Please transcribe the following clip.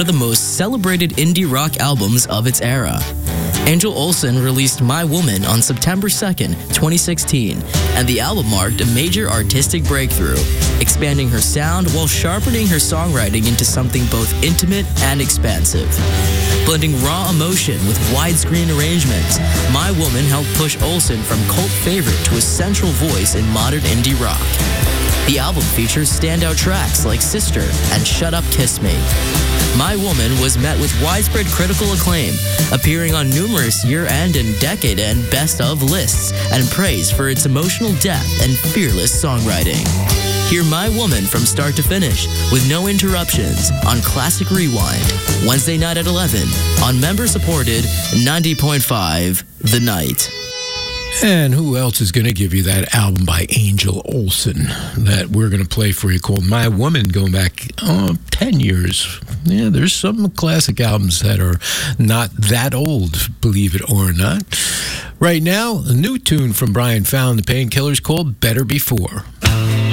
one of the most celebrated indie rock albums of its era. Angel Olsen released My Woman on September 2nd, 2016, and the album marked a major artistic breakthrough, expanding her sound while sharpening her songwriting into something both intimate and expansive. Blending raw emotion with widescreen arrangements, My Woman helped push Olsen from cult favorite to a central voice in modern indie rock. The album features standout tracks like Sister and Shut Up Kiss Me. My Woman was met with widespread critical acclaim, appearing on numerous year-end and decade-end best-of lists, and praise for its emotional depth and fearless songwriting. Hear My Woman from start to finish, with no interruptions, on Classic Rewind, Wednesday night at 11, on member-supported 90.5 The Night. And who else is going to give you that album by Angel Olsen that we're going to play for you called My Woman, going back 10 years. Yeah, there's some classic albums that are not that old, believe it or not. Right now, a new tune from Brian Fallon, the Painkillers, called Better Before.